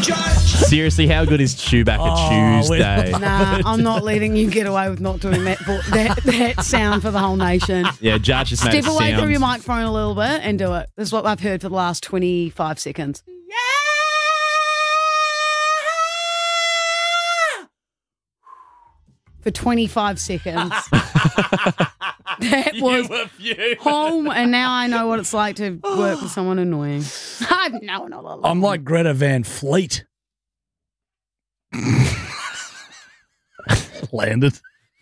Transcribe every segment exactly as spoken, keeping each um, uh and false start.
Judge. Seriously, how good is Chewbacca Oh, Tuesday? Nah, I'm not letting you get away with not doing that vo- that, that sound for the whole nation. Yeah, Judge just made Step a away sound. from your microphone a little bit and do it. This is what I've heard for the last twenty-five seconds. For twenty-five seconds. That was home, and now I know what it's like to work with someone annoying. I've known all along. I'm like Greta Van Fleet. Landed.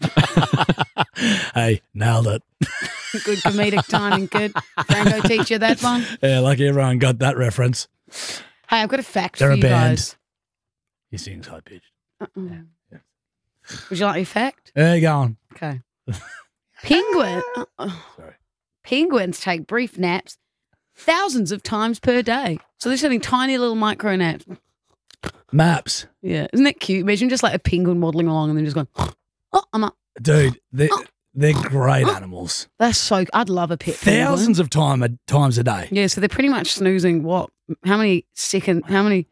Hey, nailed it. Good comedic timing, kid. Franco teach you that one. Yeah, like everyone got that reference. Hey, I've got a fact They're for a you band. guys. He sings high pitched. Uh-uh. Would you like your fact? There you going. Okay. Penguin. uh, Sorry. Penguins take brief naps thousands of times per day. So they're taking tiny little micro naps. Maps. Yeah. Isn't that cute? Imagine just like a penguin waddling along and then just going, oh, I'm up. Dude, they're, they're great animals. That's so, I'd love a pet penguin. Thousands of time a, times a day. Yeah, so they're pretty much snoozing what? How many seconds? How many?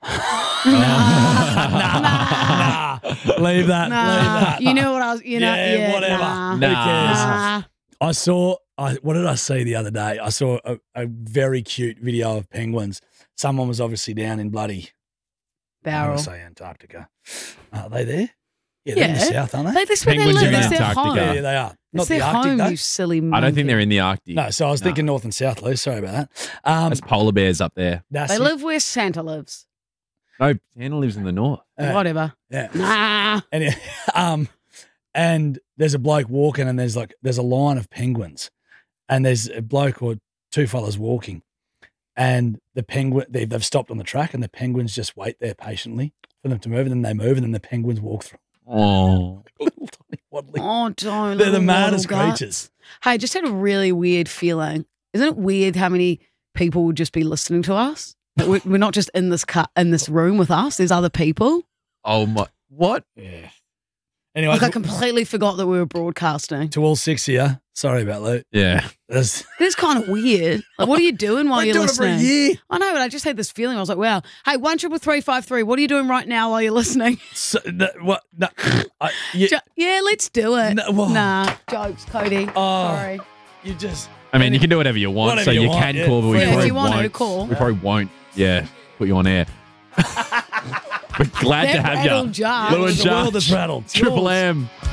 Nah. Leave that. Nah. Leave that. You know what I was, you know, Yeah, yeah, whatever. Nah. Who cares? Nah. I saw, I, what did I see the other day? I saw a, a very cute video of penguins. Someone was obviously down in bloody, I Barrel. want to say Antarctica. Are they there? Yeah, they're in the Yeah. south, aren't they? They, that's where they Penguins live. are in That's their Antarctica. home. Yeah, they are. Not It's the their Arctic, home, though. you silly I don't monkey. think they're in the Arctic. No, so I was No. thinking north and south, Lou. Sorry about that. Um, There's polar bears up there. that's They it. live where Santa lives. No, Santa lives in the north. Uh, Whatever. Yeah. Nah. And, um, and there's a bloke walking, and there's like there's a line of penguins, and there's a bloke or two fellas walking, and the penguin they, they've stopped on the track, and the penguins just wait there patiently for them to move, and then they move, and then the penguins walk through. Oh. Little tiny waddling. Oh, don't. They're the little maddest waddle guts. creatures. Hey, I just had a really weird feeling. Isn't it weird how many people would just be listening to us? Like, we're, we're not just in this cut in this room with us. There's other people. Oh my! What? Yeah. Anyway, Like I to, completely forgot that we were broadcasting. to all six here, sorry about that. Yeah. There's, It is kind of weird. Like, what are you doing while I've you're been doing it for a listening? year. I know, but I just had this feeling. I was like, wow. Hey, one triple three five three. What are you doing right now while you're listening? So, no, what? No, I, you, Jo- yeah, let's do it. No, well- nah, jokes, Cody. Oh. Sorry. you just. I mean, you can do whatever you want, Whatever so you you, want, can yeah. call, but we Yeah, if probably you want to, won't. call. We probably won't. Yeah, put you on air. We're glad That to have rattled you, Judge. Lou and The world Judge. is rattled. Triple Yours. M.